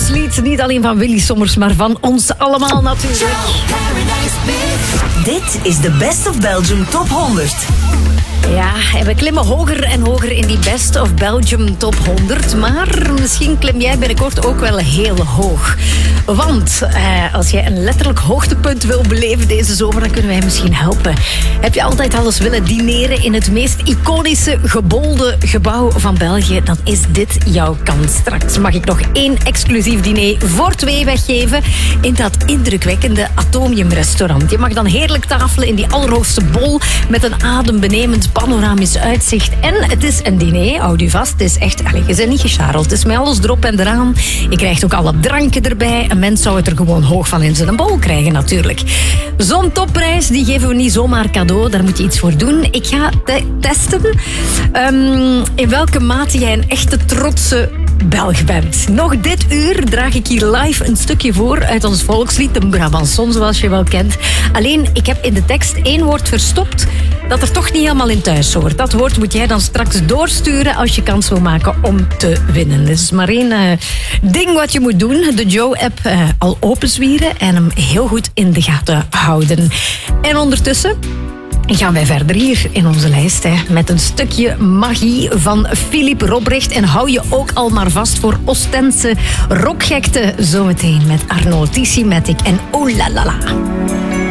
volkslied. Niet alleen van Willy Sommers, maar van ons allemaal natuurlijk. Dit is de Best of Belgium Top 100. Ja, en we klimmen hoger en hoger in die Best of Belgium Top 100. Maar misschien klim jij binnenkort ook wel heel hoog. Want als jij een letterlijk hoogtepunt wil beleven deze zomer, dan kunnen wij misschien helpen. Heb je altijd al eens willen dineren in het meest iconische gebolde gebouw van België? Dan is dit jouw kans. Straks mag ik nog 1 exclusief diner voor 2 weggeven in dat indrukwekkende Atomium-restaurant. Je mag dan heerlijk tafelen in die allerhoogste bol met een adembenemend panoramisch uitzicht. En het is een diner, houd u vast. Het is echt, je bent niet gecharreld. Het is met alles erop en eraan. Je krijgt ook alle dranken erbij. Een mens zou het er gewoon hoog van in zijn bol krijgen natuurlijk. Zo'n topprijs, die geven we niet zomaar cadeau. Daar moet je iets voor doen. Ik ga testen in welke mate jij een echte trotse Belg bent. Nog dit uur draag ik hier live een stukje voor uit ons volkslied, de Brabançon, zoals je wel kent. Alleen, ik heb in de tekst 1 woord verstopt dat er toch niet helemaal in thuis hoort. Dat woord moet jij dan straks doorsturen als je kans wil maken om te winnen. Er is maar 1 ding wat je moet doen. De Joe-app al openzwieren en hem heel goed in de gaten houden. En ondertussen gaan wij verder hier in onze lijst met een stukje magie van Philippe Robrecht. En hou je ook al maar vast voor Oostense rockgekte zometeen met Arnaud Tissimatic en Oh La La La.